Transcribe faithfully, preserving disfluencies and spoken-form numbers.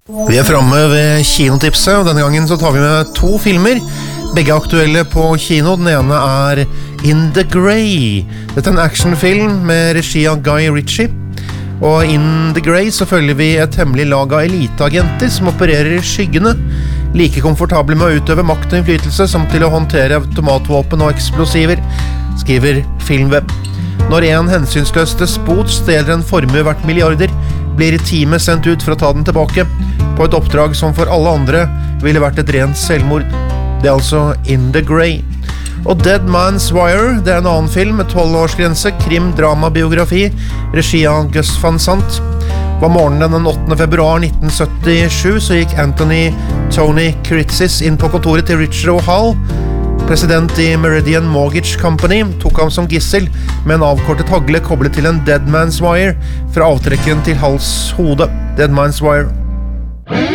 Vi er fremme ved kinotipset, og denne gangen så tar vi med to filmer. Begge er aktuelle på kino. Den ene er In the Grey. Dette er en actionfilm med regi av Guy Ritchie. Og In the Grey så følger vi et hemmelig lag av eliteagenter som opererer i skyggene. Like komfortable med å utøve makt og innflytelse som til å håndtere automatvåpen og eksplosiver, skriver Filmweb. Når en hensynsløs despot stjeler en formue verdt milliarder, blir teamet sendt ut for å ta den tilbake, på et oppdrag som for alle andre ville vært et rent selvmord. Det er altså In the Grey. Og Dead Man's Wire, det er en annen film med tolv-årsgrense, krim-drama-biografi, regi av Gus Van Sant. Var morgenen den åttende februar nitten syttisju så gikk Anthony Tony Kritzis inn på kontoret til Richard O'Hall. President i Meridian Mortgage Company tok ham som gissel med en avkortet hagle koblet til en Dead Man's Wire fra avtrekkeren til hals hode. Dead Man's Wire.